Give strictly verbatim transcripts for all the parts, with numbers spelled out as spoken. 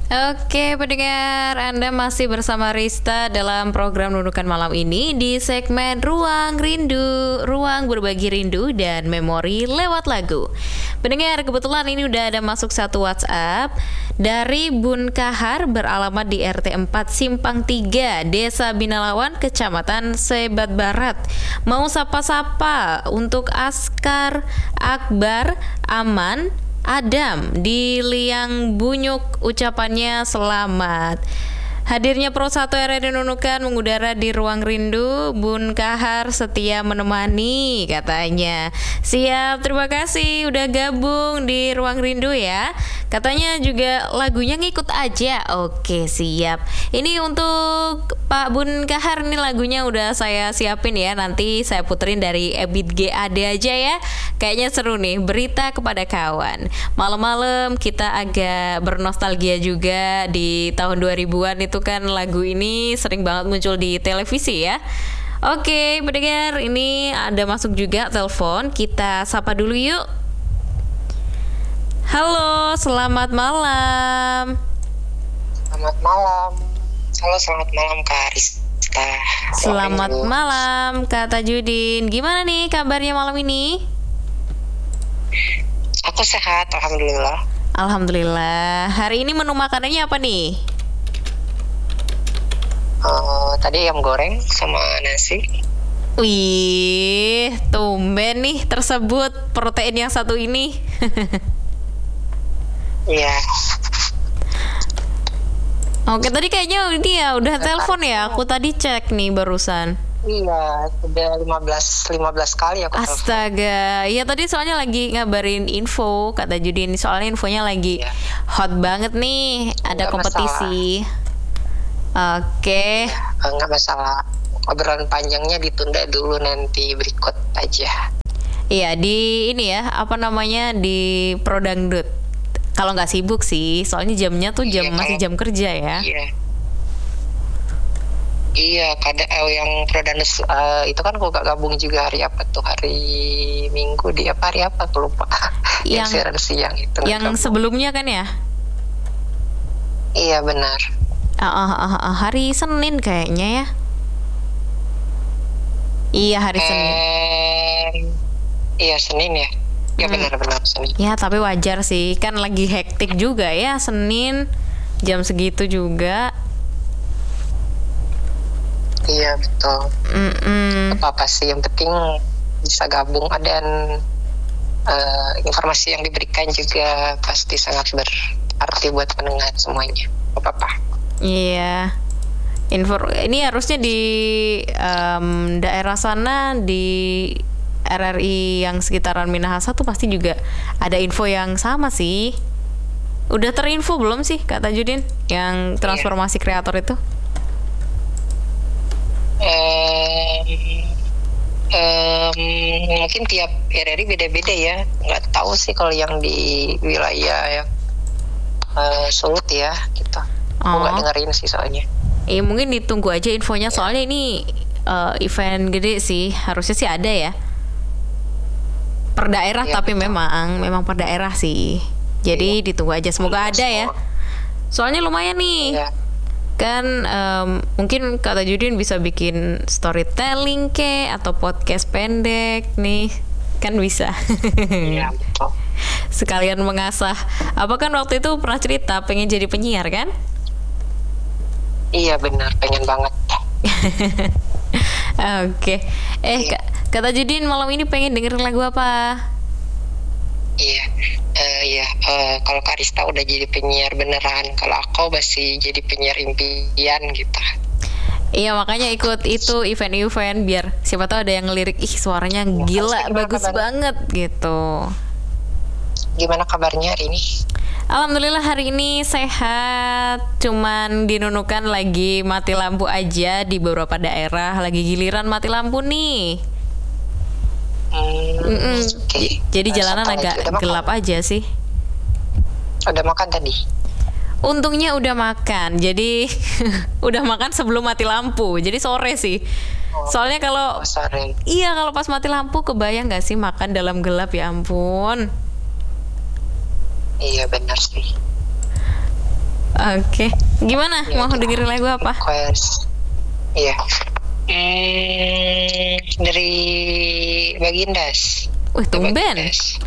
Oke, pendengar, Anda masih bersama Rista dalam program Nunukan Malam ini di segmen Ruang Rindu, ruang berbagi rindu dan memori lewat lagu. Pendengar, kebetulan ini udah ada masuk satu WhatsApp dari Bun Kahar beralamat di R T empat Simpang tiga, Desa Binalawan, Kecamatan Sebat Barat. Mau sapa-sapa untuk Askar, Akbar, Aman, Adam di Liang Bunyuk, ucapannya selamat. Hadirnya Pro satu R R I Nunukan mengudara di Ruang Rindu, Bun Kahar setia menemani katanya. Siap, terima kasih udah gabung di Ruang Rindu ya. Katanya juga lagunya ngikut aja. Oke, siap. Ini untuk Pak Bun Kahar, nih lagunya udah saya siapin ya. Nanti saya puterin dari Ebit G A D aja ya. Kayaknya seru nih, Berita Kepada Kawan. Malam-malam kita agak bernostalgia juga. Di tahun dua ribuan itu kan lagu ini sering banget muncul di televisi ya. Oke, pendengar, ini ada masuk juga telepon. Kita sapa dulu yuk. Halo, selamat malam. Selamat malam. Halo, selamat malam Kak Arista. Selamat malam Kak Tajudin. Gimana nih kabarnya malam ini? Aku sehat, alhamdulillah. Alhamdulillah. Hari ini menu makanannya apa nih? Uh, tadi ayam goreng sama nasi. Wih, tumben nih tersebut protein yang satu ini. Iya. Oke, tadi kayaknya dia udah telepon ya. Aku tadi cek nih barusan. Iya, sudah lima belas kali aku telepon. Astaga, iya tadi soalnya lagi ngabarin info kata Judin. Soalnya infonya lagi iya. hot banget nih, ada Nggak kompetisi. Masalah. Oke. Nggak masalah. Obrolan panjangnya ditunda dulu nanti berikut aja. Iya, di ini ya, apa namanya, di Prodangdut. Kalau nggak sibuk sih, soalnya jamnya tuh jam iya, masih jam kerja ya. Iya. Iya, kadang eh, yang Prodangdut uh, itu kan aku gak gabung juga hari apa tuh, hari Minggu di apa hari apa aku lupa. Yang, yang siaran siang itu. Yang sebelumnya kan ya? Iya benar. Uh, uh, uh, uh, hari Senin kayaknya ya. Iya hari eh, Senin. Iya Senin ya. Ya hmm. benar-benar Senin. Ya tapi wajar sih, kan lagi hektik juga ya Senin jam segitu juga. Iya betul. Mm-mm. Apa-apa sih, yang penting bisa gabung dan uh, informasi yang diberikan juga pasti sangat berarti buat pendengar semuanya. Apa-apa. Iya. Info ini harusnya di um, daerah sana di R R I yang sekitaran Minahasa tuh pasti juga ada info yang sama sih. Udah terinfo belum sih Kak Tajudin yang transformasi iya. kreator itu? Um, um, mungkin tiap R R I beda-beda ya. Nggak tahu sih kalau yang di wilayah ya uh, Sulut ya gitu. Aku oh. nggak dengerin sih soalnya. Iya eh, mungkin ditunggu aja infonya ya. Soalnya ini uh, event gede sih, harusnya sih ada ya. Per daerah ya, tapi betul. memang memang per daerah sih. Jadi ya. ditunggu aja, semoga ya, ada ya. Soalnya lumayan nih. Ya. Kan um, mungkin Kak Tajudin bisa bikin storytelling ke atau podcast pendek nih. Kan bisa. Iya, betul. Sekalian mengasah. Apa kan waktu itu pernah cerita pengen jadi penyiar kan? Iya benar, pengen banget. Oke. Eh iya. Kak, Kak Tajudin malam ini pengen dengerin lagu apa? Iya, uh, iya. Uh, kalau Kak Arista udah jadi penyiar beneran, kalau aku masih jadi penyiar impian gitu. Iya makanya ikut itu event-event biar siapa tahu ada yang ngelirik, ih suaranya ya, gila, bagus kabarnya banget gitu. Gimana kabarnya hari ini? Alhamdulillah hari ini sehat. Cuman di Nunukan lagi mati lampu aja di beberapa daerah, lagi giliran mati lampu nih. Hmm, okay. Jadi jalanan agak gelap makan aja sih. Udah makan tadi? Untungnya udah makan. Jadi udah makan sebelum mati lampu. Jadi sore sih. Oh, soalnya kalau oh, sore. Iya kalau pas mati lampu kebayang gak sih makan dalam gelap, ya ampun. Iya benar sih. Oke, gimana? Ya, Mau dengerin lagu apa? Request. Iya. Hmm, dari Bagindas. Wih, tumben. Bagindas.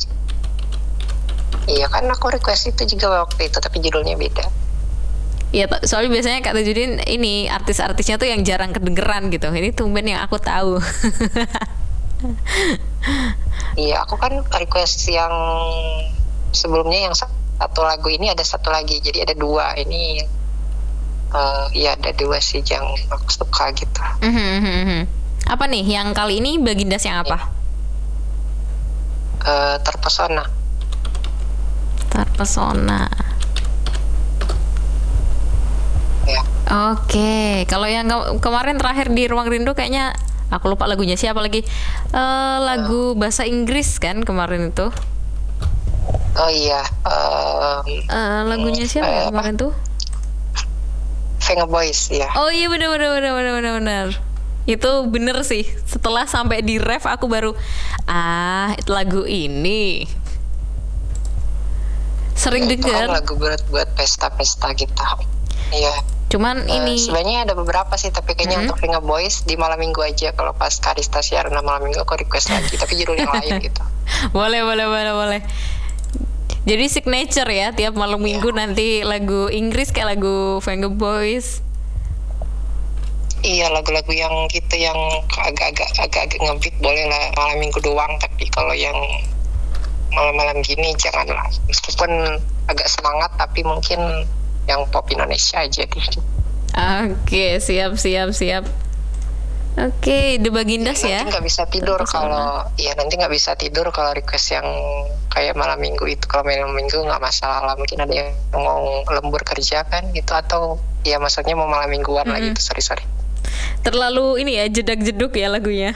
Iya kan aku request itu juga waktu itu, tapi judulnya beda. Iya, soalnya biasanya Kak Tajudin ini artis-artisnya tuh yang jarang kedengeran gitu. Ini tumben yang aku tahu. Iya, aku kan request yang sebelumnya yang satu lagu, ini ada satu lagi, jadi ada dua. Ini uh, ya ada dua sih yang aku suka gitu. Mm-hmm. Apa nih yang kali ini Bagindas yang apa? Uh, terpesona. Terpesona. Ya. Oke, kalau yang ke- kemarin terakhir di Ruang Rindu kayaknya aku lupa lagunya siapa lagi. Uh, lagu bahasa Inggris kan kemarin itu. Oh iya. Um, uh, lagunya siapa ya kemarin tuh? Venga Boys ya. Oh iya, benar benar benar benar benar benar. Itu bener sih. Setelah sampai di ref aku baru ah itu lagu ini. Sering ya, denger. Itu kan lagu buat buat pesta-pesta gitu. Iya. Cuman uh, ini sebenarnya ada beberapa sih, tapi kayaknya mm-hmm. untuk Venga Boys di malam minggu aja. Kalau pas Karista siaran malam minggu aku request lagi, tapi judul yang lain gitu. Boleh boleh boleh boleh. Jadi signature ya, tiap malam minggu yeah. nanti lagu Inggris kayak lagu Venga Boys. Iya, lagu-lagu yang gitu yang agak-agak agak-agak ngebeat boleh lah malam minggu doang, tapi kalau yang malam-malam gini janganlah. Meskipun agak semangat, tapi mungkin yang pop Indonesia aja deh. Oke, siap siap siap. Oke, The Bagindas ya. Nanti nggak bisa tidur kalau, ya nanti nggak bisa tidur kalau request yang kayak malam minggu itu. Kalau malam minggu nggak masalah, mungkin ada yang mau lembur kerja kan gitu, atau ya maksudnya mau malam mingguan mm-hmm. lagi gitu, sorry sorry. Terlalu ini ya, jedak-jeduk ya lagunya.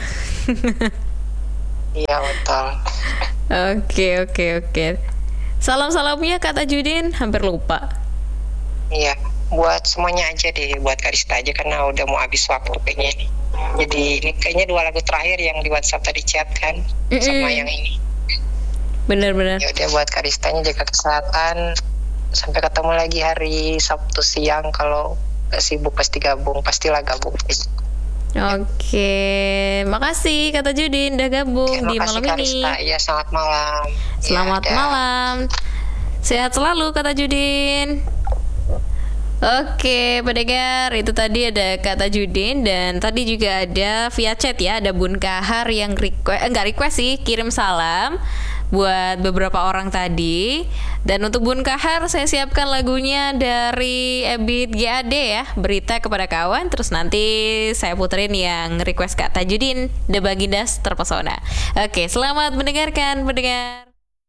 Iya betul. Oke oke oke. Salam-salamnya Kak Tajudin, hampir lupa. Iya, buat semuanya aja deh, buat Karista aja karena udah mau habis waktu kayaknya nih. Jadi ini kayaknya dua lagu terakhir yang di WhatsApp tadi chat kan, mm-mm. sama yang ini. Benar-benar. Ya udah buat Karistanya jaga kesehatan. Sampai ketemu lagi hari Sabtu siang, kalau gak sibuk pasti gabung, pastilah gabung. Oke, makasih Kak Tajudin udah gabung ya, di malam Karista. ini. Ya, selamat malam. Selamat ya, malam. Sehat selalu Kak Tajudin. Oke, pendengar, itu tadi ada Kak Tajudin dan tadi juga ada via chat ya, ada Bun Kahar yang request, enggak request sih, kirim salam buat beberapa orang tadi. Dan untuk Bun Kahar saya siapkan lagunya dari Ebit G A D ya, Berita Kepada Kawan. Terus nanti saya puterin yang request Kak Tajudin, The Bagindas Terpesona. Oke, selamat mendengarkan pendengar.